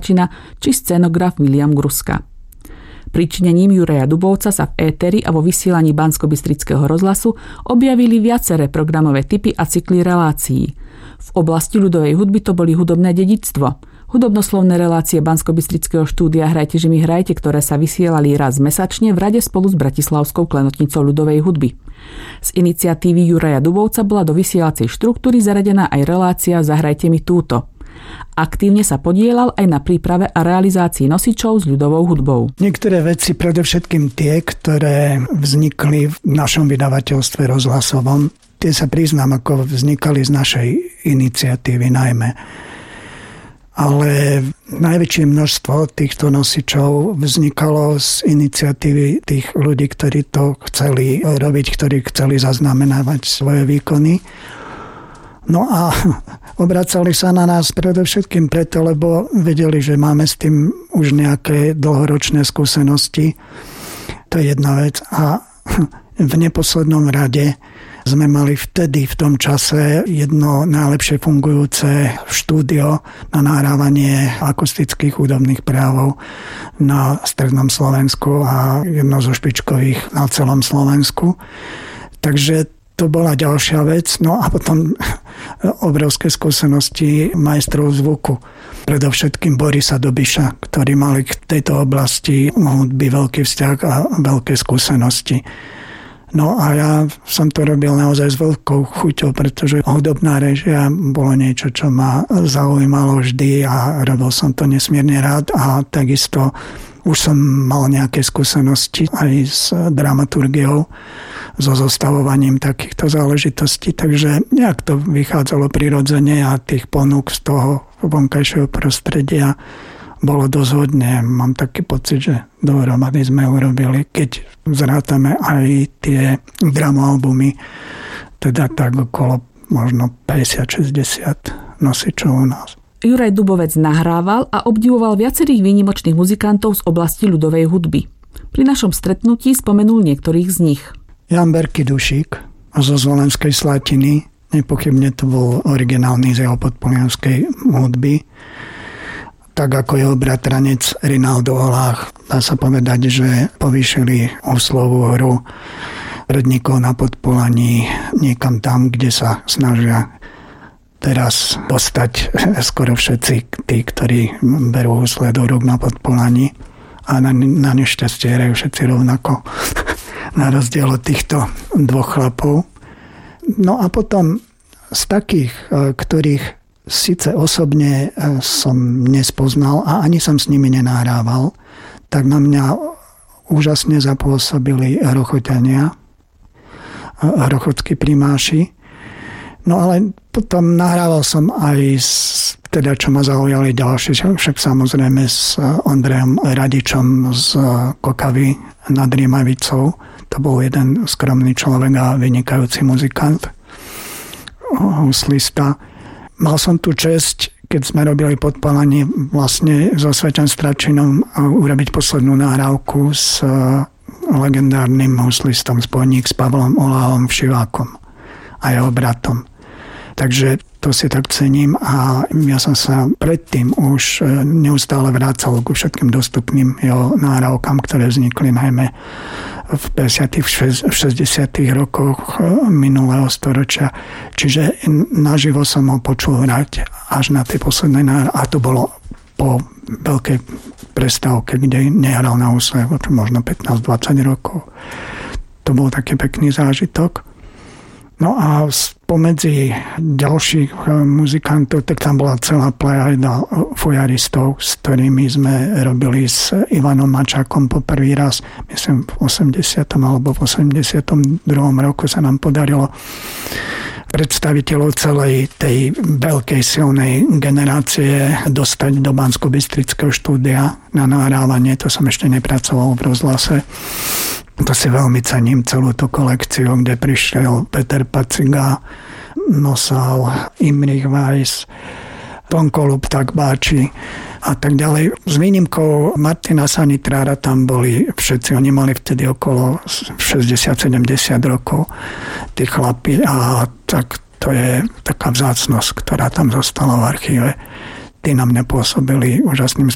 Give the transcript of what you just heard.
Marčina či scenograf William Gruska. Pričinením Juraja Dubovca sa v éteri a vo vysielaní Banskobystrického rozhlasu objavili viaceré programové typy a cykly relácií. V oblasti ľudovej hudby to boli hudobné dedičstvo, hudobnoslovné relácie Banskobystrického štúdia Hrajte, že mi hrajte, ktoré sa vysielali raz mesačne v rade spolu s Bratislavskou klenotnicou ľudovej hudby. Z iniciatívy Juraja Dubovca bola do vysielacej štruktúry zaradená aj relácia Zahrajte mi túto. Aktívne sa podieľal aj na príprave a realizácii nosičov s ľudovou hudbou. Niektoré veci, predovšetkým tie, ktoré vznikli v našom vydavateľstve rozhlasovom, tie sa priznám, ako vznikali z našej iniciatívy najmä. Ale najväčšie množstvo týchto nosičov vznikalo z iniciatívy tých ľudí, ktorí to chceli robiť, ktorí chceli zaznamenávať svoje výkony. No a obracali sa na nás predovšetkým preto, lebo vedeli, že máme s tým už nejaké dlhoročné skúsenosti. To je jedna vec. A v neposlednom rade sme mali vtedy, v tom čase, jedno najlepšie fungujúce štúdio na nahrávanie akustických hudobných prejavov na strednom Slovensku a jedno zo špičkových na celom Slovensku. Takže to bola ďalšia vec. No a potom obrovské skúsenosti majstrov zvuku. Predovšetkým Borisa Dobiša, ktorí mali k tejto oblasti hudby veľký vzťah a veľké skúsenosti. No a ja som to robil naozaj s veľkou chuťou, pretože hudobná réžia bolo niečo, čo ma zaujímalo vždy a robil som to nesmierne rád a takisto už som mal nejaké skúsenosti aj s dramaturgiou, so zostavovaním takýchto záležitostí, takže nejak to vychádzalo prirodzene a tých ponúk z toho vonkajšieho prostredia bolo dosť hodne. Mám taký pocit, že dohromady sme urobili, keď zrátame aj tie dramoalbumy, teda tak okolo možno 50-60 nosičov u nás. Juraj Dubovec nahrával a obdivoval viacerých výnimočných muzikantov z oblasti ľudovej hudby. Pri našom stretnutí spomenul niektorých z nich. Jan Berky Dušík zo Zvolenskej Slatiny, nepochybne to bol originálny z jeho podpolianskej hudby. Tak ako jeho bratranec Rinaldo Olách, dá sa povedať, že povýšili oslovú hru redníkov na Podpolaní niekam tam, kde sa snažia teraz dostať skoro všetci tí, ktorí berú husle do rúk na Podpolaní. A na nešťastie hrajú všetci rovnako, na rozdiel od týchto dvoch chlapov. No a potom z takých, ktorých síce osobne som nespoznal a ani som s nimi nenahrával, tak na mňa úžasne zapôsobili Hrochotania, hrochotskí primáši. No ale potom nahrával som aj teda čo ma zaujali ďalšie, však samozrejme s Ondrejom Radičom z Kokavy nad Rímavicou. To bol jeden skromný človek a vynikajúci muzikant, huslista. Mal som tu česť, keď sme robili Podpalenie vlastne so Sveťom Stračinom urobiť poslednú nahrávku s legendárnym huslistom spojník s Pavlom Oláhom Všivákom a jeho bratom. Takže to si tak cením a ja som sa predtým už neustále vracal ku všetkým dostupným jeho nahrávkam, ktoré vznikli najmä v 50. v 60. rokoch minulého storočia. Čiže naživo som ho počul hrať až na tej poslednej nahrávke. A to bolo po veľkej prestávke, kde nehral na husle možno 15-20 rokov. To bol taký pekný zážitok. No a spomedzi ďalších muzikantov, tak tam bola celá plejada fujaristov, s ktorými sme robili s Ivanom Mačákom po prvý raz. Myslím, v 80. alebo v 82. roku sa nám podarilo predstaviteľov celej tej veľkej silnej generácie dostať do Banskobystrického štúdia na nahrávanie. To som ešte nepracoval v rozhlase. To si veľmi cením, celú tú kolekciu, kde prišiel Peter Paciga, Nosal, Imrich Weiss, Tonko Luptak Báči a tak ďalej. S výnimkou Martina Sanitrára tam boli všetci, oni mali vtedy okolo 60-70 rokov, tí chlapi, a tak to je taká vzácnosť, ktorá tam zostala v archíve. Tí na mňa pôsobili úžasným